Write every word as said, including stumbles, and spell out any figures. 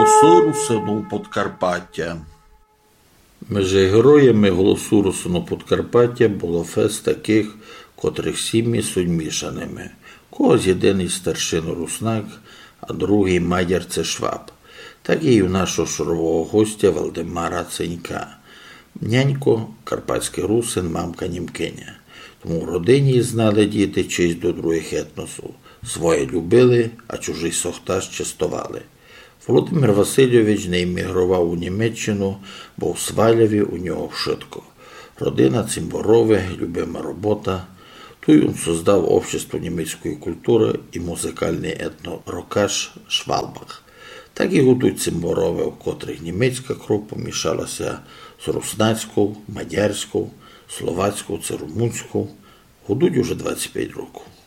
Голосу Русину Подкарпаття. Між героями Голосу Русину Подкарпаття було фест таких, котрих сім'ї суть мішаними. Когось єдиний старшин Руснак, а другий мадяр – це Шваб. Так і у нашого шорового гостя Валдемара Ценька. Нянько – карпатський русин, мамка – німкиня. Тому в родині знали діти честь до других етносу. Своє любили, а чужий сохтаж частували. Володимир Васильович не емігрував у Німеччину, бо в Сваляві у нього вшитко. Родина Цимборове, любима робота. Тут він создав общество німецької культури і музикальний етнорокаш Швалбах. Так і гудуть Цимборове, у котрих німецька кров помішалася з руснацькою, мадярською, словацькою, це румунською. Гудуть уже двадцять п'ять років.